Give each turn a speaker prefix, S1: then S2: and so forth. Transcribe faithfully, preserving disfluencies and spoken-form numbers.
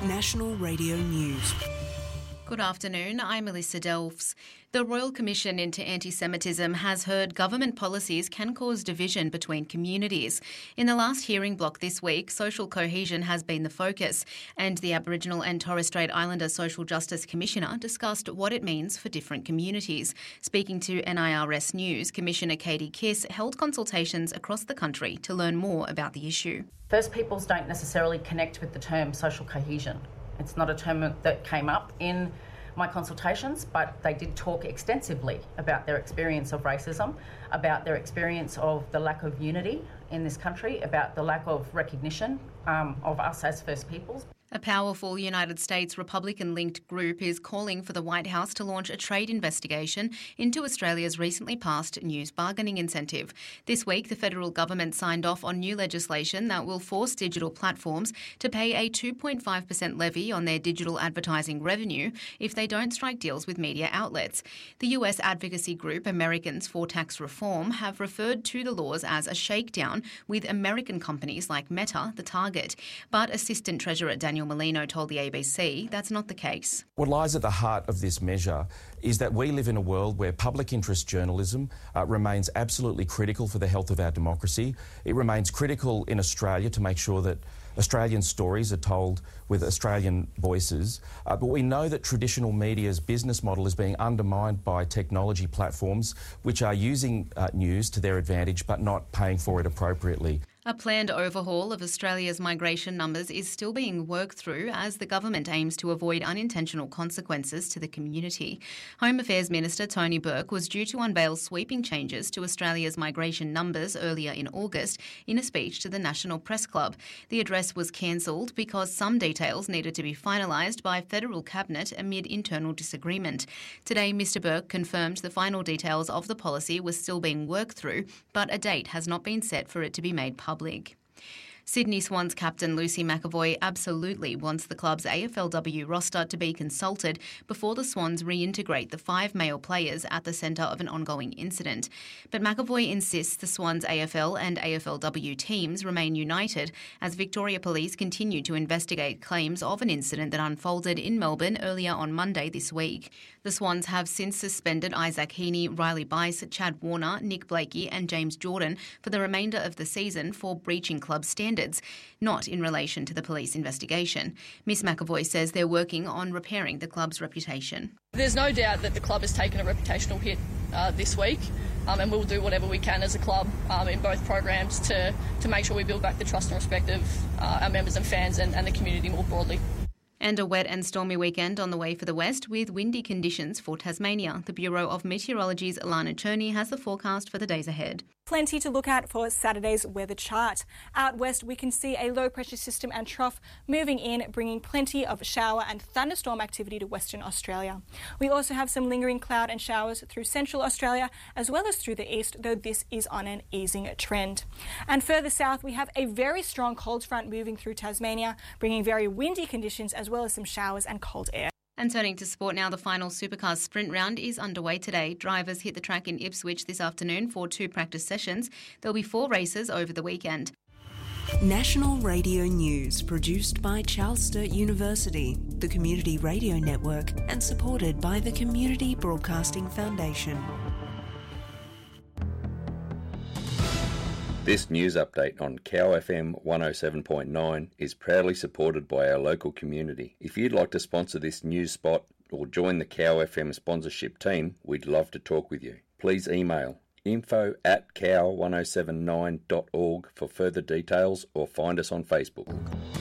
S1: National Radio News.
S2: Good afternoon, I'm Melissa Delves. The Royal Commission into Anti-Semitism has heard government policies can cause division between communities. In the last hearing block this week, social cohesion has been the focus, and the Aboriginal and Torres Strait Islander Social Justice Commissioner discussed what it means for different communities. Speaking to N I R S News, Commissioner Katie Kiss held consultations across the country to learn more about the issue.
S3: First Peoples don't necessarily connect with the term social cohesion. It's not a term that came up in my consultations, but they did talk extensively about their experience of racism, about their experience of the lack of unity in this country, about the lack of recognition um, of us as First Peoples.
S2: A powerful United States Republican-linked group is calling for the White House to launch a trade investigation into Australia's recently passed news bargaining incentive. This week, the federal government signed off on new legislation that will force digital platforms to pay a two point five percent levy on their digital advertising revenue if they don't strike deals with media outlets. The U S advocacy group Americans for Tax Reform have referred to the laws as a shakedown, with American companies like Meta the target. But Assistant Treasurer Daniel Molino told the A B C that's not the case.
S4: What lies at the heart of this measure is that we live in a world where public interest journalism uh, remains absolutely critical for the health of our democracy. It remains critical in Australia to make sure that Australian stories are told with Australian voices. Uh, but we know that traditional media's business model is being undermined by technology platforms which are using uh, news to their advantage but not paying for it appropriately.
S2: A planned overhaul of Australia's migration numbers is still being worked through as the government aims to avoid unintentional consequences to the community. Home Affairs Minister Tony Burke was due to unveil sweeping changes to Australia's migration numbers earlier in August in a speech to the National Press Club. The address was cancelled because some details needed to be finalised by federal cabinet amid internal disagreement. Today, Mr Burke confirmed the final details of the policy was still being worked through, but a date has not been set for it to be made public. Public. Sydney Swans captain Lucy McEvoy absolutely wants the club's A F L W roster to be consulted before the Swans reintegrate the five male players at the centre of an ongoing incident. But McEvoy insists the Swans A F L and A F L W teams remain united as Victoria Police continue to investigate claims of an incident that unfolded in Melbourne earlier on Monday this week. The Swans have since suspended Isaac Heaney, Riley Bice, Chad Warner, Nick Blakey and James Jordan for the remainder of the season for breaching club standards, not in relation to the police investigation. Miss McEvoy says they're working on repairing the club's reputation.
S5: There's no doubt that the club has taken a reputational hit uh, this week, um, and we'll do whatever we can as a club um, in both programs to, to make sure we build back the trust and respect of uh, our members and fans and, and the community more broadly.
S2: And a wet and stormy weekend on the way for the west with windy conditions for Tasmania. The Bureau of Meteorology's Alana Cherney has the forecast for the days ahead.
S6: Plenty to look at for Saturday's weather chart. Out west, we can see a low-pressure system and trough moving in, bringing plenty of shower and thunderstorm activity to Western Australia. We also have some lingering cloud and showers through Central Australia as well as through the east, though this is on an easing trend. And further south, we have a very strong cold front moving through Tasmania, bringing very windy conditions as well as some showers and cold air.
S2: And turning to sport now, the final Supercars sprint round is underway today. Drivers hit the track in Ipswich this afternoon for two practice sessions. There'll be four races over the weekend.
S1: National Radio News, produced by Charles Sturt University, the Community Radio Network, and supported by the Community Broadcasting Foundation.
S7: This news update on Cow F M one oh seven point nine is proudly supported by our local community. If you'd like to sponsor this news spot or join the Cow F M sponsorship team, we'd love to talk with you. Please email info at cow one oh seven nine dot org for further details or find us on Facebook.